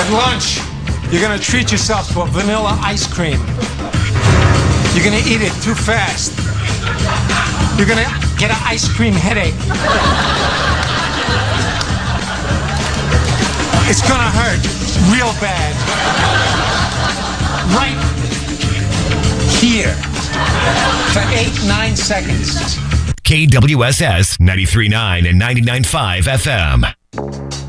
lunch, you're gonna treat yourself to a vanilla ice cream. You're gonna eat it too fast. You're gonna get an ice cream headache. It's gonna hurt real bad. Right here for 8-9 seconds. KWSS 93.9 and 99.5 FM.